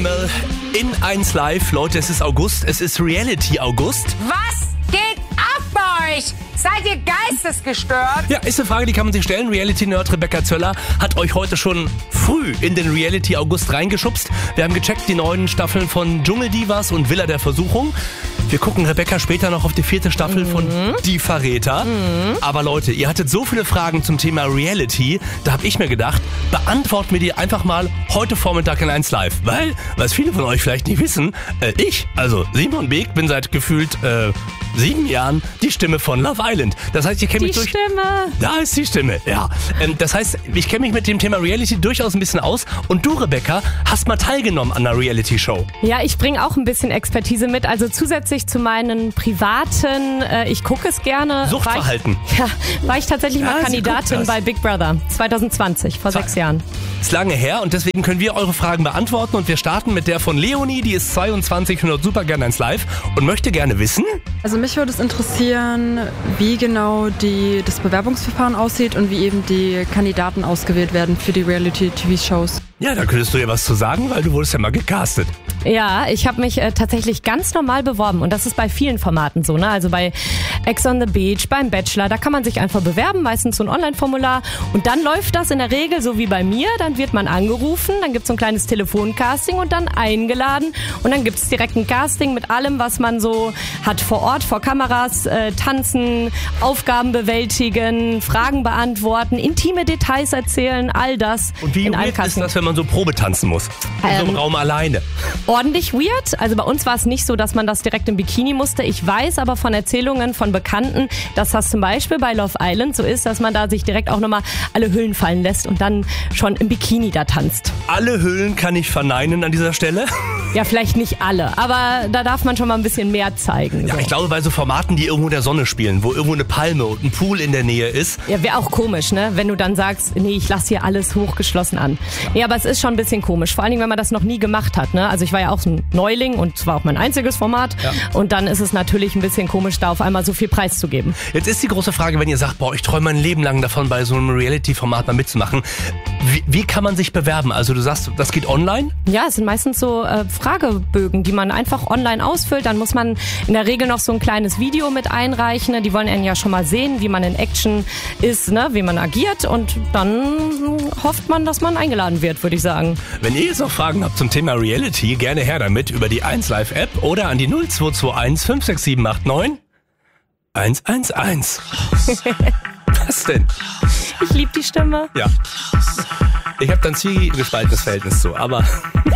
Animal in 1 Live. Leute, es ist August, es ist Reality August. Was geht ab bei euch? Seid ihr geistesgestört? Ja, ist eine Frage, die kann man sich stellen. Reality-Nerd Rebecca Zöller hat euch heute schon früh in den Reality August reingeschubst. Wir haben gecheckt die neuen Staffeln von Dschungeldivas und Villa der Versuchung. Wir gucken, Rebecca, später noch auf die 4. Staffel von Die Verräter. Aber Leute, ihr hattet so viele Fragen zum Thema Reality, da habe ich mir gedacht, beantworten wir die einfach mal heute Vormittag in 1 Live. Weil, was viele von euch vielleicht nicht wissen, also Simon Beek, bin seit gefühlt 7 Jahren die Stimme von Love Island. Das heißt, ich kenne mich durch... Die Stimme! Da ist die Stimme, ja. Das heißt, ich kenne mich mit dem Thema Reality durchaus ein bisschen aus. Und du, Rebecca, hast mal teilgenommen an einer Reality-Show. Ja, ich bringe auch ein bisschen Expertise mit. Also zusätzlich zu meinen privaten, ich gucke es gerne. Suchtverhalten. War ich tatsächlich mal sie Kandidatin guckt das. bei Big Brother 2020, vor 6 Jahren. Ist lange her und deswegen können wir eure Fragen beantworten. Und wir starten mit der von Leonie, die ist 22 und hört super gerne ins Live und möchte gerne wissen... Also mich würde es interessieren, wie genau das Bewerbungsverfahren aussieht und wie eben die Kandidaten ausgewählt werden für die Reality-TV-Shows. Ja, da könntest du ja was zu sagen, weil du wurdest ja mal gecastet. Ja, ich habe mich tatsächlich ganz normal beworben und das ist bei vielen Formaten so, ne? Also bei Ex on the Beach, beim Bachelor, da kann man sich einfach bewerben, meistens so ein Online-Formular und dann läuft das in der Regel so wie bei mir, dann wird man angerufen, dann gibt's so ein kleines Telefoncasting und dann eingeladen und dann gibt's direkt ein Casting mit allem, was man so hat vor Ort, vor Kameras, tanzen, Aufgaben bewältigen, Fragen beantworten, intime Details erzählen, all das. Und wie in einem weird ist Casting. das, wenn man so Probe tanzen muss? In so einem Raum alleine. Ordentlich weird. Also bei uns war es nicht so, dass man das direkt im Bikini musste. Ich weiß aber von Erzählungen von Bekannten, dass das zum Beispiel bei Love Island so ist, dass man da sich direkt auch nochmal alle Hüllen fallen lässt und dann schon im Bikini da tanzt. Alle Hüllen kann ich verneinen an dieser Stelle. Ja, vielleicht nicht alle, aber da darf man schon mal ein bisschen mehr zeigen. Ja, So. ich glaube, bei so Formaten, die irgendwo in der Sonne spielen, wo irgendwo eine Palme und ein Pool in der Nähe ist. Ja, wäre auch komisch, ne? Wenn du dann sagst, nee, ich lasse hier alles hochgeschlossen an. Ja, aber es ist schon ein bisschen komisch. Vor allen Dingen, wenn man das noch nie gemacht hat, ne? Also ich war ja auch so ein Neuling und es war auch mein einziges Format. Ja. Und dann ist es natürlich ein bisschen komisch, da auf einmal so viel preiszugeben. Jetzt ist die große Frage, wenn ihr sagt, boah, ich träume mein Leben lang davon, bei so einem Reality-Format mal mitzumachen. Wie kann man sich bewerben? Also du sagst, das geht online? Ja, es sind meistens so Fragebögen, die man einfach online ausfüllt. Dann muss man in der Regel noch so ein kleines Video mit einreichen. Die wollen einen ja schon mal sehen, wie man in Action ist, ne? Wie man agiert. Und dann hofft man, dass man eingeladen wird, würde ich sagen. Wenn ihr jetzt noch Fragen habt zum Thema Reality, gerne her damit über die 1 Live App oder an die 0221 56789 111. Was denn? Ich liebe die Stimme. Ja. Ich habe dann zwiegespaltenes Verhältnis zu, aber...